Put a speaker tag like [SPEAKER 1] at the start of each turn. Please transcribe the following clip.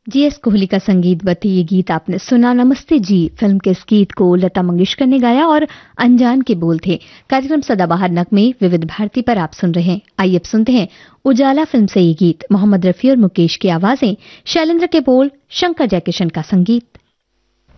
[SPEAKER 1] GS Kohli का संगीतबद्ध ये गीत आपने सुना। नमस्ते जी फिल्म के इस गीत को लता मंगेशकर ने गाया और अनजान के बोल थे। कार्यक्रम सदाबहार नगमे विविध भारती पर आप सुन रहे हैं। आइए अब सुनते हैं उजाला फिल्म से ये गीत। मोहम्मद रफी और मुकेश की आवाजें, शैलेंद्र के बोल, शंकर जयकिशन का संगीत।